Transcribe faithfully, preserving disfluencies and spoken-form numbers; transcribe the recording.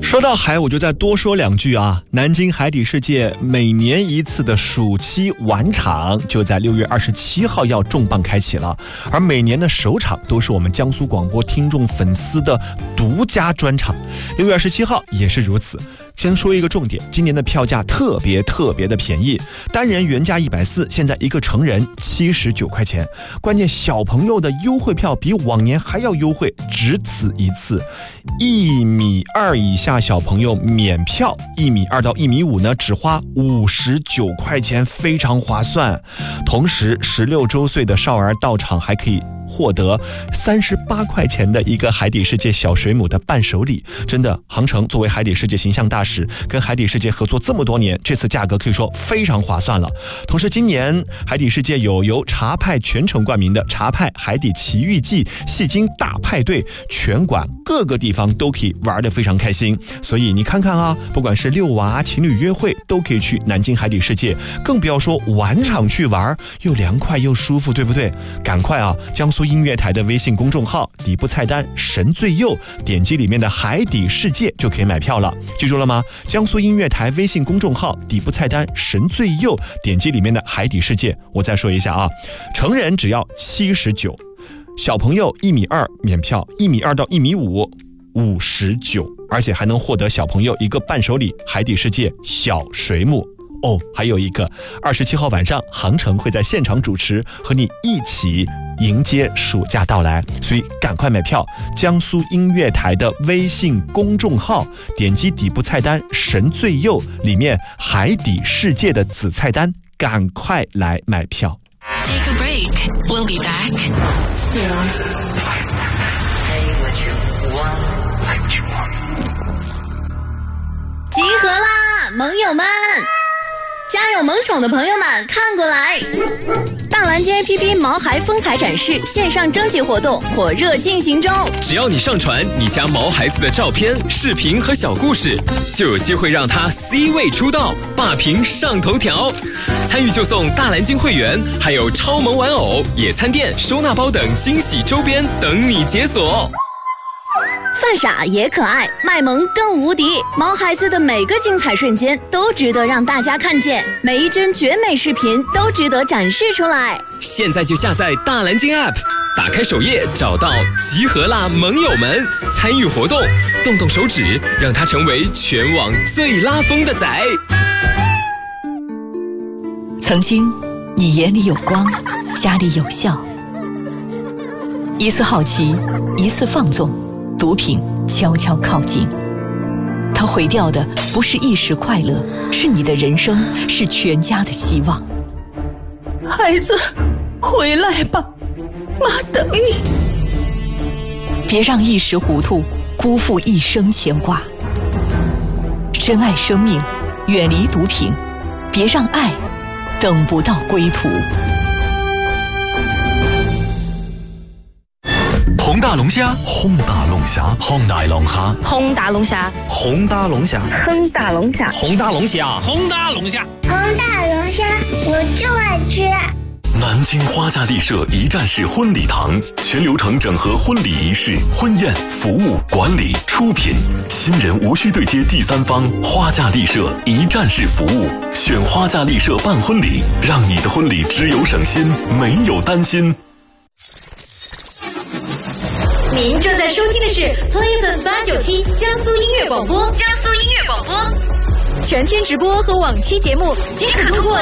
说到海，我就再多说两句啊。南京海底世界每年一次的暑期晚场就在六月二十七号要重磅开启了，而每年的首场都是我们江苏广播听众粉丝的独家专场。六月二十七号也是如此。先说一个重点，今年的票价特别特别的便宜，单人原价一百四，现在一个成人七十九块钱。关键小朋友的优惠票比往年还要优惠，只此一次。一米二以下小朋友免票，一米二到一米五呢，只花五十九块钱，非常划算。同时，十六周岁的少儿到场还可以获得三十八块钱的一个海底世界小水母的伴手礼。真的，航程作为海底世界形象大使，跟海底世界合作这么多年，这次价格可以说非常划算了。同时，今年海底世界有由茶派全程冠名的茶派海底奇遇记戏精大派对，全馆各个地方都可以玩得非常开心。所以你看看啊，不管是遛娃、情侣约会，都可以去南京海底世界，更不要说晚场去玩，又凉快又舒服，对不对？赶快啊，江苏音乐台的微信公众号底部菜单神最右，点击里面的海底世界就可以买票了。记住了吗？江苏音乐台微信公众号底部菜单神最右，点击里面的海底世界。我再说一下啊，成人只要七十九，小朋友一米二免票，一米二到一米五五十九，而且还能获得小朋友一个伴手礼——海底世界小水母。哦，还有一个，二十七号晚上，航程会在现场主持，和你一起迎接暑假到来，所以赶快买票！江苏音乐台的微信公众号，点击底部菜单神最右，里面海底世界的子菜单，赶快来买票。 Take a break. We'll be back soon. Say what you want. 集合啦，盟友们！家有萌宠的朋友们看过来，大蓝鲸 A P P 毛孩风采展示线上征集活动火热进行中， 只要你上传你家毛孩子的照片、视频和小故事，就有机会让他 C 位出道，霸屏上头条。参与就送大蓝鲸会员，还有超萌玩偶、野餐垫、收纳包等惊喜周边等你解锁。 犯傻也可爱，卖萌更无敌。毛孩子的每个精彩瞬间都值得让大家看见，每一帧绝美视频都值得展示出来。 现在就下载大蓝鲸 App， 打开首页找到集合啦盟友们，参与活动，动动手指，让它成为全网最拉风的仔。 曾经，你眼里有光，家里有笑。一次好奇，一次放纵。毒品悄悄靠近，它毁掉的不是一时快乐，是你的人生，是全家的希望。 孩子，回来吧，妈等你。 别让一时糊涂辜负一生牵挂。珍爱生命，远离毒品，别让爱等不到归途。 红大龙虾，红大龙虾，红大龙虾， 轰大龙虾， 红大龙虾， 轰大龙虾， 红大龙虾，红大龙虾， 红大龙虾，我就爱吃。 南京花家丽舍一站式婚礼堂，全流程整合婚礼仪式、婚宴、服务、管理、出品，新人无需对接第三方，花家丽舍一站式服务，选花家丽舍办婚礼，让你的婚礼只有省心，没有担心。 您正在收听的是 Play F M 八九七江苏音乐广播，江苏音乐广播，全天直播和往期节目，均可通过